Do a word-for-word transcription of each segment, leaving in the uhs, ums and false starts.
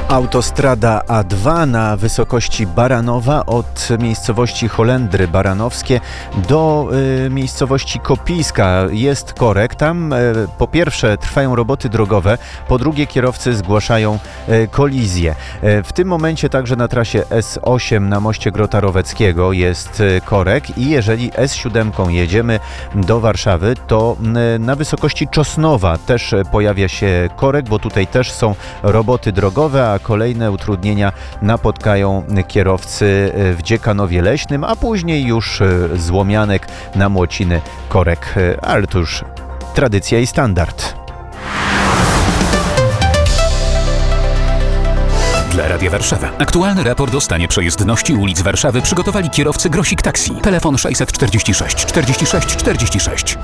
Autostrada A dwa na wysokości Baranowa od miejscowości Holendry Baranowskie do y, miejscowości Kopijska jest korek. Tam y, po pierwsze trwają roboty drogowe, po drugie kierowcy zgłaszają y, kolizję. Y, w tym momencie także na trasie S osiem na moście Grota Roweckiego jest y, korek i jeżeli S siedem jedziemy do Warszawy, to y, na wysokości Czosnowa też y, pojawia się korek, bo tutaj też są roboty drogowe, a kolejne utrudnienia napotkają kierowcy w Dziekanowie Leśnym, a później już z Łomianek na Młociny korek, ale to już tradycja i standard. Dla Radia Warszawa. Aktualny raport o stanie przejezdności ulic Warszawy przygotowali kierowcy Grosik Taxi. Telefon sześćset czterdzieści sześć czterdzieści sześć czterdzieści sześć.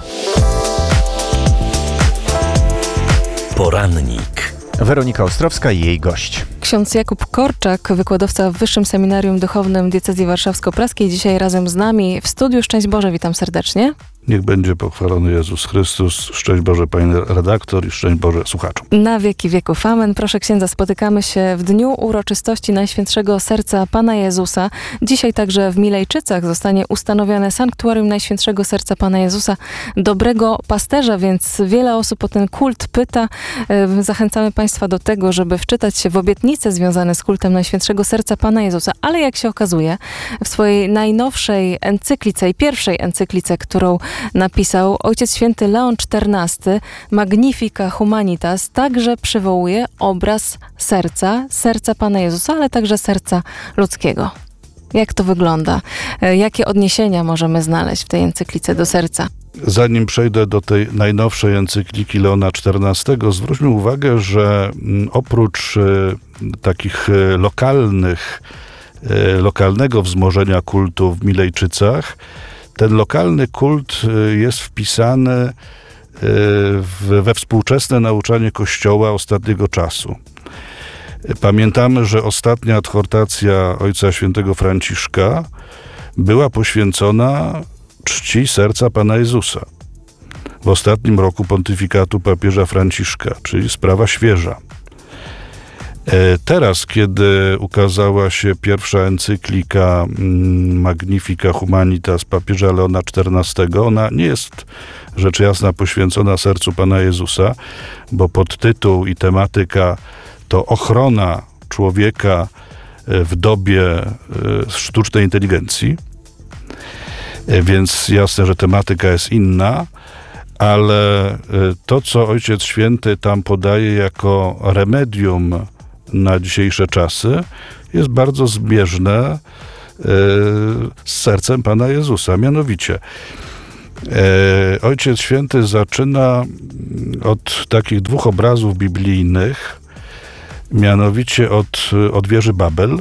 Porannik. Weronika Ostrowska i jej gość. Ksiądz Jakub Korczak, wykładowca w Wyższym Seminarium Duchownym Diecezji Warszawsko-Praskiej, dzisiaj razem z nami w studiu. Szczęść Boże, witam serdecznie. Niech będzie pochwalony Jezus Chrystus. Szczęść Boże, pani redaktor, i szczęść Boże słuchaczom. Na wieki wieków. Amen. Proszę księdza, spotykamy się w dniu uroczystości Najświętszego Serca Pana Jezusa. Dzisiaj także w Milejczycach zostanie ustanowione sanktuarium Najświętszego Serca Pana Jezusa, dobrego pasterza, więc wiele osób o ten kult pyta. Zachęcamy Państwa do tego, żeby wczytać się w obietnice związane z kultem Najświętszego Serca Pana Jezusa. Ale jak się okazuje, w swojej najnowszej encyklice i pierwszej encyklice, którą napisał Ojciec Święty Leon czternasty, Magnifica Humanitas, także przywołuje obraz serca, serca Pana Jezusa, ale także serca ludzkiego. Jak to wygląda? Jakie odniesienia możemy znaleźć w tej encyklice do serca? Zanim przejdę do tej najnowszej encykliki Leona czternastego, zwróćmy uwagę, że oprócz takich lokalnych, lokalnego wzmożenia kultu w Milejczycach, ten lokalny kult jest wpisany we współczesne nauczanie Kościoła ostatniego czasu. Pamiętamy, że ostatnia adhortacja Ojca Świętego Franciszka była poświęcona czci serca Pana Jezusa w ostatnim roku pontyfikatu papieża Franciszka, czyli sprawa świeża. Teraz, kiedy ukazała się pierwsza encyklika Magnifica Humanitas papieża Leona czternastego, ona nie jest rzecz jasna poświęcona sercu Pana Jezusa, bo podtytuł i tematyka to ochrona człowieka w dobie sztucznej inteligencji, więc jasne, że tematyka jest inna, ale to, co Ojciec Święty tam podaje jako remedium na dzisiejsze czasy, jest bardzo zbieżne z sercem Pana Jezusa. Mianowicie Ojciec Święty zaczyna od takich dwóch obrazów biblijnych, mianowicie od, od wieży Babel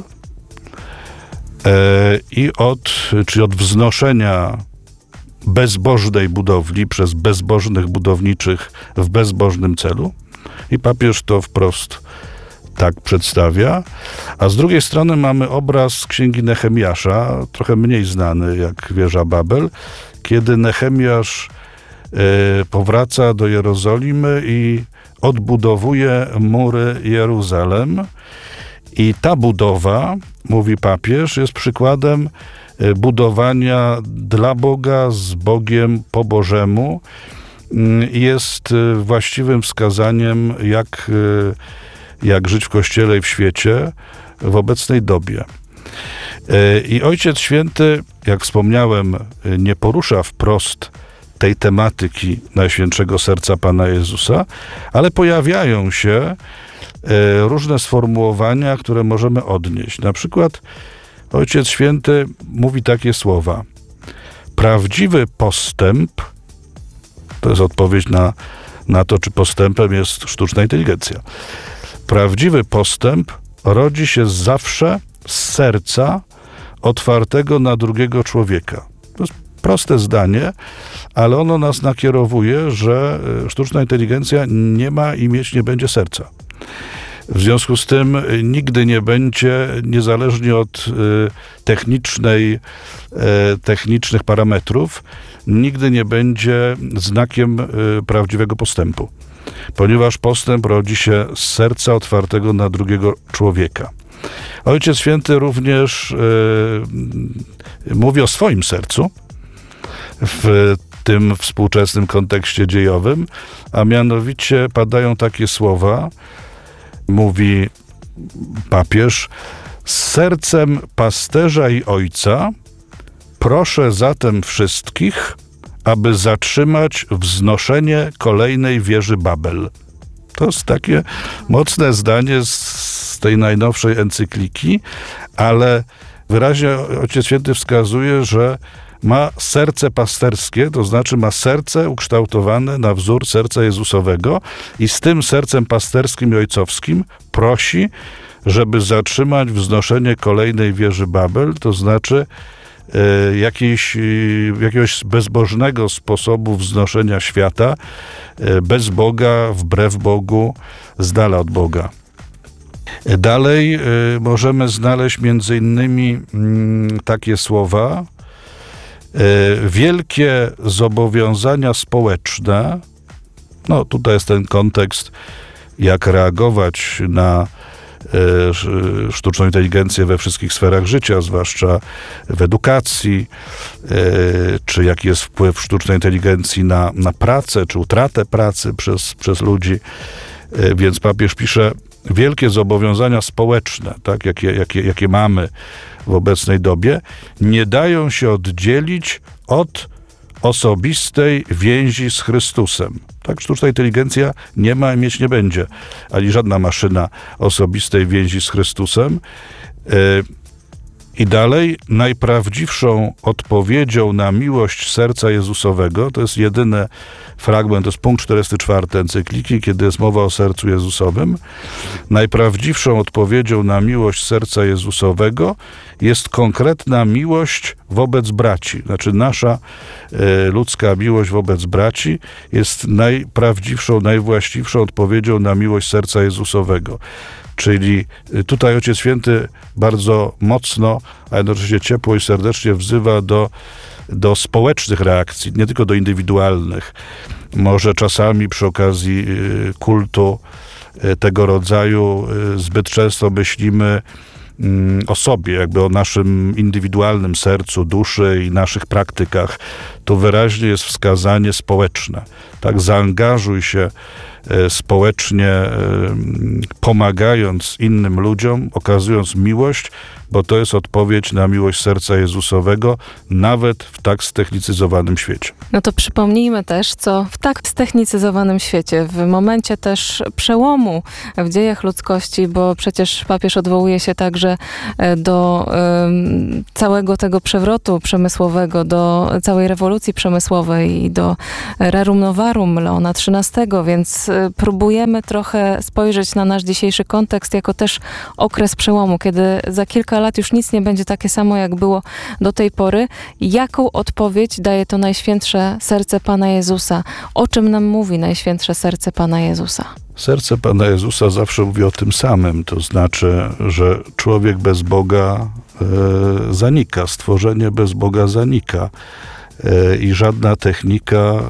i od, czyli od wznoszenia bezbożnej budowli przez bezbożnych budowniczych w bezbożnym celu. I papież to wprost tak przedstawia. A z drugiej strony mamy obraz z księgi Nehemiasza, trochę mniej znany jak wieża Babel, kiedy Nehemiasz y, powraca do Jerozolimy i odbudowuje mury Jeruzalem. I ta budowa, mówi papież, jest przykładem budowania dla Boga, z Bogiem po Bożemu. Jest właściwym wskazaniem, jak, jak żyć w Kościele i w świecie w obecnej dobie. I Ojciec Święty, jak wspomniałem, nie porusza wprost tej tematyki Najświętszego Serca Pana Jezusa, ale pojawiają się różne sformułowania, które możemy odnieść. Na przykład Ojciec Święty mówi takie słowa: prawdziwy postęp, to jest odpowiedź na, na to, czy postępem jest sztuczna inteligencja. Prawdziwy postęp rodzi się zawsze z serca otwartego na drugiego człowieka. To jest proste zdanie, ale ono nas nakierowuje, że sztuczna inteligencja nie ma i mieć nie będzie serca. W związku z tym nigdy nie będzie, niezależnie od y, technicznej, y, technicznych parametrów, nigdy nie będzie znakiem y, prawdziwego postępu. ponieważ postęp rodzi się z serca otwartego na drugiego człowieka. Ojciec Święty również yy, mówi o swoim sercu w tym współczesnym kontekście dziejowym, a mianowicie padają takie słowa, mówi papież: z sercem pasterza i ojca proszę zatem wszystkich, aby zatrzymać wznoszenie kolejnej wieży Babel. To jest takie mocne zdanie z tej najnowszej encykliki, ale wyraźnie Ojciec Święty wskazuje, że ma serce pasterskie, to znaczy ma serce ukształtowane na wzór serca Jezusowego i z tym sercem pasterskim i ojcowskim prosi, żeby zatrzymać wznoszenie kolejnej wieży Babel, to znaczy e, jakiejś, e, jakiegoś bezbożnego sposobu wznoszenia świata e, bez Boga, wbrew Bogu, z dala od Boga. Dalej y, możemy znaleźć między innymi y, takie słowa: y, wielkie zobowiązania społeczne. No tutaj jest ten kontekst, jak reagować na y, sztuczną inteligencję we wszystkich sferach życia, zwłaszcza w edukacji, y, czy jaki jest wpływ sztucznej inteligencji na, na pracę, czy utratę pracy przez, przez ludzi. Y, więc papież pisze: wielkie zobowiązania społeczne, tak, jakie, jakie, jakie mamy w obecnej dobie, nie dają się oddzielić od osobistej więzi z Chrystusem. Tak, sztuczna inteligencja nie ma i mieć nie będzie, ani żadna maszyna osobistej więzi z Chrystusem. I dalej, najprawdziwszą odpowiedzią na miłość serca Jezusowego, to jest jedyny fragment, to jest punkt czterdziesty czwarty encykliki, kiedy jest mowa o sercu Jezusowym. Najprawdziwszą odpowiedzią na miłość serca Jezusowego jest konkretna miłość wobec braci. Znaczy nasza e, ludzka miłość wobec braci jest najprawdziwszą, najwłaściwszą odpowiedzią na miłość serca Jezusowego. Czyli tutaj Ojciec Święty bardzo mocno, a jednocześnie ciepło i serdecznie wzywa do, do społecznych reakcji, nie tylko do indywidualnych. Może czasami przy okazji kultu tego rodzaju zbyt często myślimy o sobie, jakby o naszym indywidualnym sercu, duszy i naszych praktykach. Tu wyraźnie jest wskazanie społeczne. Tak, zaangażuj się społecznie, pomagając innym ludziom, okazując miłość, bo to jest odpowiedź na miłość serca Jezusowego, nawet w tak ztechnicyzowanym świecie. No to przypomnijmy też, co w tak ztechnicyzowanym świecie, w momencie też przełomu w dziejach ludzkości, bo przecież papież odwołuje się także do um, całego tego przewrotu przemysłowego, do całej rewolucji przemysłowej i do rerum novarum Leona trzynastego, więc próbujemy trochę spojrzeć na nasz dzisiejszy kontekst jako też okres przełomu, kiedy za kilka lat już nic nie będzie takie samo, jak było do tej pory. Jaką odpowiedź daje to Najświętsze Serce Pana Jezusa? O czym nam mówi Najświętsze Serce Pana Jezusa? Serce Pana Jezusa zawsze mówi o tym samym, to znaczy, że człowiek bez Boga e, zanika, stworzenie bez Boga zanika e, i żadna technika e,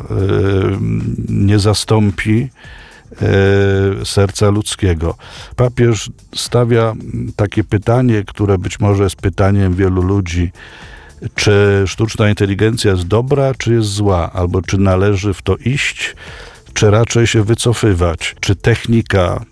nie zastąpi e, serca ludzkiego. Papież stawia takie pytanie, które być może jest pytaniem wielu ludzi: czy sztuczna inteligencja jest dobra, czy jest zła? Albo czy należy w to iść, czy raczej się wycofywać? Czy technika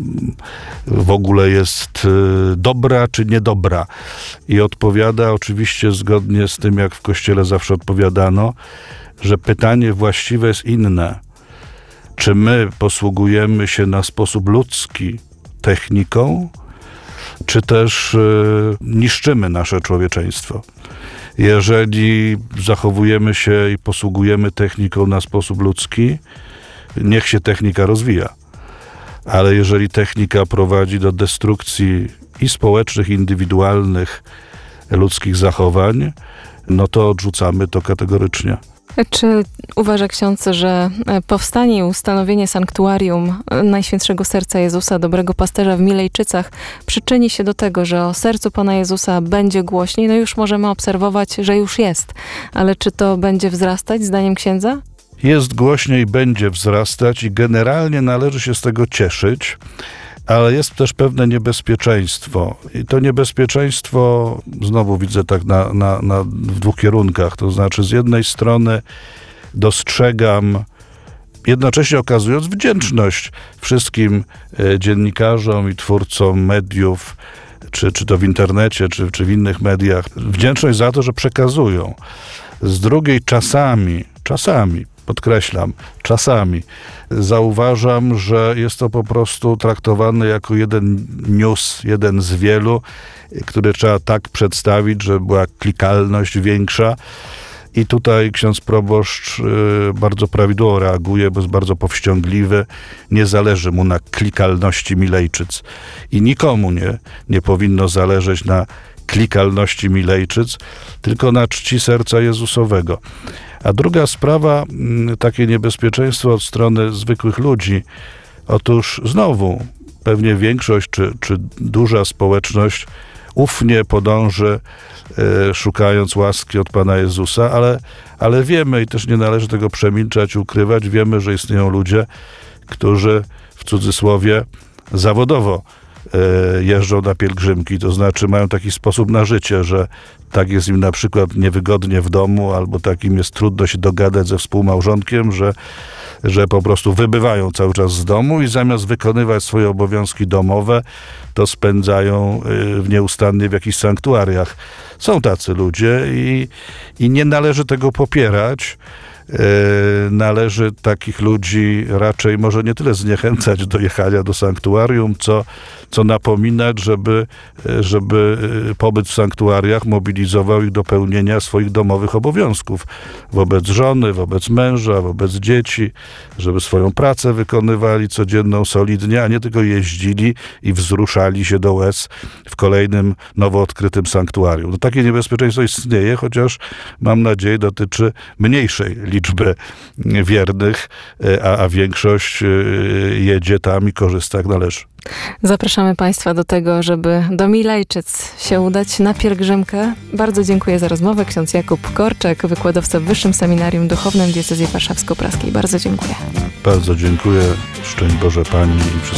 w ogóle jest dobra, czy niedobra? I odpowiada oczywiście zgodnie z tym, jak w Kościele zawsze odpowiadano, że pytanie właściwe jest inne. Czy my posługujemy się na sposób ludzki techniką, czy też y, niszczymy nasze człowieczeństwo? Jeżeli zachowujemy się i posługujemy techniką na sposób ludzki, niech się technika rozwija. Ale jeżeli technika prowadzi do destrukcji i społecznych, i indywidualnych ludzkich zachowań, no to odrzucamy to kategorycznie. Czy uważa ksiądz, że powstanie i ustanowienie sanktuarium Najświętszego Serca Jezusa, Dobrego Pasterza w Milejczycach przyczyni się do tego, że o sercu Pana Jezusa będzie głośniej? No już możemy obserwować, że już jest. Ale czy to będzie wzrastać, zdaniem księdza? jest głośniej, będzie wzrastać i generalnie należy się z tego cieszyć, ale jest też pewne niebezpieczeństwo. I to niebezpieczeństwo znowu widzę tak na, na, na, w dwóch kierunkach. To znaczy z jednej strony dostrzegam, jednocześnie okazując wdzięczność wszystkim dziennikarzom i twórcom mediów, czy, czy to w internecie, czy, czy w innych mediach, wdzięczność za to, że przekazują. Z drugiej czasami, czasami, podkreślam, czasami zauważam, że jest to po prostu traktowane jako jeden news, jeden z wielu, który trzeba tak przedstawić, żeby była klikalność większa. I tutaj ksiądz proboszcz bardzo prawidłowo reaguje, bo jest bardzo powściągliwy. Nie zależy mu na klikalności Milejczyc. I nikomu nie, nie powinno zależeć na klikalności Milejczyc, tylko na czci serca Jezusowego. A druga sprawa, takie niebezpieczeństwo od strony zwykłych ludzi. Otóż znowu pewnie większość czy, czy duża społeczność ufnie podąży, e, szukając łaski od Pana Jezusa, ale, ale wiemy i też nie należy tego przemilczać, ukrywać, wiemy, że istnieją ludzie, którzy w cudzysłowie zawodowo e, jeżdżą na pielgrzymki, to znaczy mają taki sposób na życie, że tak jest im na przykład niewygodnie w domu, albo takim jest trudno się dogadać ze współmałżonkiem, że, że po prostu wybywają cały czas z domu i zamiast wykonywać swoje obowiązki domowe, to spędzają y, nieustannie w jakichś sanktuariach. Są tacy ludzie i, i nie należy tego popierać. Należy takich ludzi raczej może nie tyle zniechęcać do jechania do sanktuarium, co, co napominać, żeby, żeby pobyt w sanktuariach mobilizował ich do pełnienia swoich domowych obowiązków wobec żony, wobec męża, wobec dzieci, żeby swoją pracę wykonywali codzienną solidnie, a nie tylko jeździli i wzruszali się do łez w kolejnym nowo odkrytym sanktuarium. No, takie niebezpieczeństwo istnieje, chociaż mam nadzieję dotyczy mniejszej liczby wiernych, a, a większość jedzie tam i korzysta jak należy. Zapraszamy Państwa do tego, żeby do Milejczyc się udać na pielgrzymkę. Bardzo dziękuję za rozmowę. Ksiądz Jakub Korczak, wykładowca w Wyższym Seminarium Duchownym Diecezji Warszawsko-Praskiej. Bardzo dziękuję. Bardzo dziękuję. Szczęść Boże Pani i wszystkim.